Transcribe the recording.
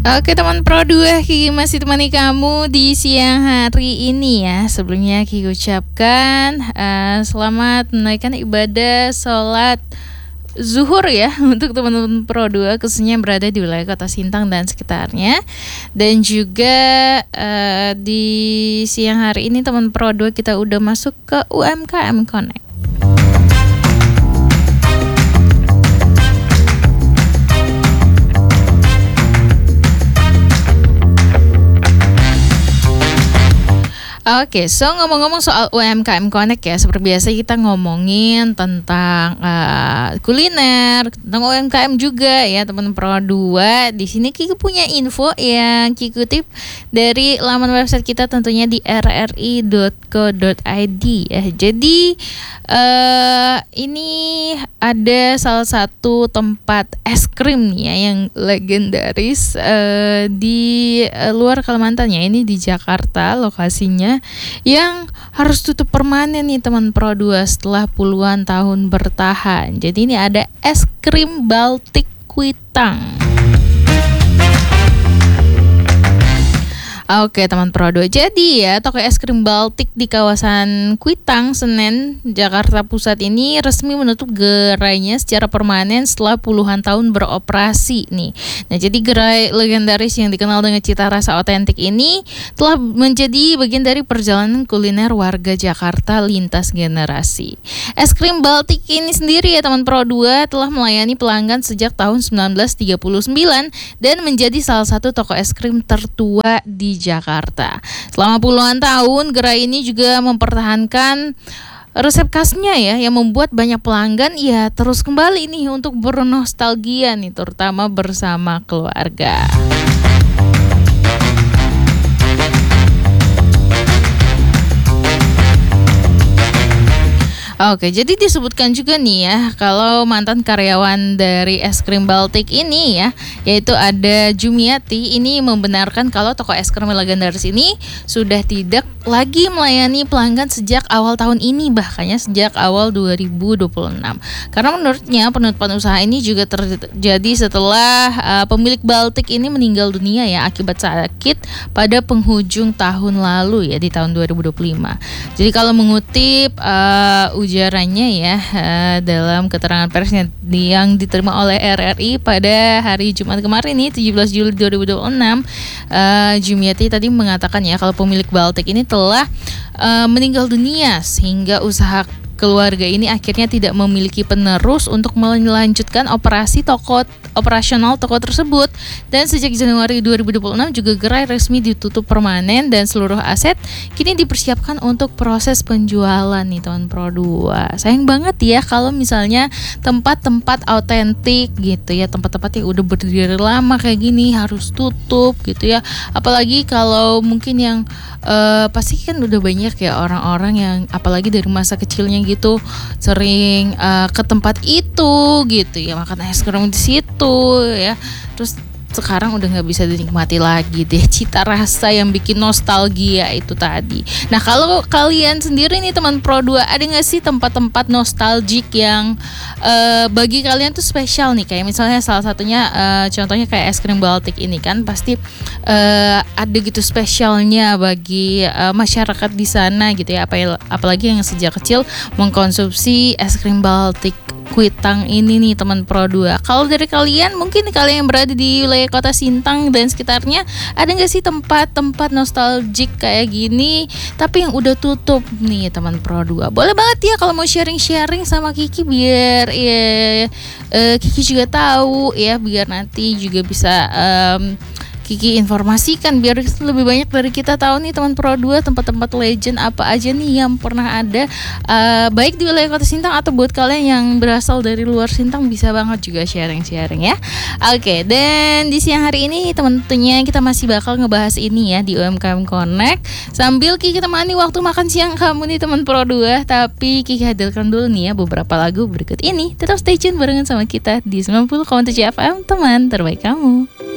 Oke teman Pro 2, Kiki masih temani kamu di siang hari ini ya. Sebelumnya Kiki ucapkan selamat menunaikan ibadah sholat zuhur ya untuk teman-teman Pro 2 khususnya yang berada di wilayah Kota Sintang dan sekitarnya. Dan juga di siang hari ini teman Pro 2 kita udah masuk ke UMKM Connect. Oke, so ngomong-ngomong soal UMKM Connect ya, seperti biasa kita ngomongin tentang kuliner, tentang UMKM juga ya teman Pro 2. Di sini Kiki punya info yang Kiki kutip dari laman website kita tentunya di rri.co.id ya. Jadi ini ada salah satu tempat es krim nih ya yang legendaris di luar Kalimantan ya. Ini di Jakarta lokasinya, yang harus tutup permanen nih teman Pro 2 setelah puluhan tahun bertahan. Jadi ini ada es krim Baltik Kuitang. Oke teman Pro 2, jadi ya toko es krim Baltik di kawasan Kuitang, Senen, Jakarta Pusat ini resmi menutup gerainya secara permanen setelah puluhan tahun beroperasi nih. Nah jadi gerai legendaris yang dikenal dengan cita rasa otentik ini telah menjadi bagian dari perjalanan kuliner warga Jakarta lintas generasi. Es krim Baltik ini sendiri ya teman Pro 2 telah melayani pelanggan sejak tahun 1939 dan menjadi salah satu toko es krim tertua di Jakarta. Selama puluhan tahun, gerai ini juga mempertahankan resep khasnya ya, yang membuat banyak pelanggan ya terus kembali nih untuk bernostalgia nih, terutama bersama keluarga. Oke, jadi disebutkan juga nih ya kalau mantan karyawan dari es krim Baltik ini ya, yaitu ada Jumiati, ini membenarkan kalau toko es krim legendaris ini sudah tidak lagi melayani pelanggan sejak awal tahun ini, bahkannya sejak awal 2026. Karena menurutnya penutupan usaha ini juga terjadi setelah pemilik Baltik ini meninggal dunia ya akibat sakit pada penghujung tahun lalu ya, di tahun 2025. Jadi kalau mengutip ujarannya ya dalam keterangan pers yang diterima oleh RRI pada hari Jumat kemarin nih 17 Juli 2026, Jumiati tadi mengatakan ya kalau pemilik Baltik ini telah meninggal dunia sehingga usaha keluarga ini akhirnya tidak memiliki penerus untuk melanjutkan operasional toko tersebut. Dan sejak Januari 2026 juga gerai resmi ditutup permanen dan seluruh aset kini dipersiapkan untuk proses penjualan nih teman Pro 2. Sayang banget ya kalau misalnya tempat-tempat autentik gitu ya, tempat-tempat yang udah berdiri lama kayak gini harus tutup gitu ya. Apalagi kalau mungkin yang pasti kan udah banyak ya orang-orang yang apalagi dari masa kecilnya gitu sering ke tempat itu gitu ya, makan es krim di situ ya, terus sekarang udah nggak bisa dinikmati lagi deh cita rasa yang bikin nostalgia itu tadi. Nah kalau kalian sendiri nih teman Pro 2, ada nggak sih tempat-tempat nostalgic yang bagi kalian tuh spesial nih, kayak misalnya salah satunya contohnya kayak es krim Baltik ini kan pasti ada gitu spesialnya bagi masyarakat di sana gitu ya, apalagi yang sejak kecil mengkonsumsi es krim Baltik Kuitang ini nih teman Pro 2. Kalau dari kalian, mungkin kalian yang berada di wilayah Kota Sintang dan sekitarnya, ada nggak sih tempat-tempat nostalgic kayak gini tapi yang udah tutup nih teman Pro 2? Boleh banget ya kalau mau sharing-sharing sama Kiki biar ya Kiki juga tahu ya, biar nanti juga bisa Kiki informasikan biar lebih banyak dari kita tahu nih teman Pro 2 tempat-tempat legend apa aja nih yang pernah ada baik di wilayah Kota Sintang atau buat kalian yang berasal dari luar Sintang bisa banget juga sharing-sharing ya. Oke, dan di siang hari ini tentunya kita masih bakal ngebahas ini ya di UMKM Connect sambil Kiki temani waktu makan siang kamu nih teman Pro 2. Tapi Kiki hadirkan dulu nih ya beberapa lagu berikut ini. Tetap stay tune barengan sama kita di 90,7 FM, teman terbaik kamu.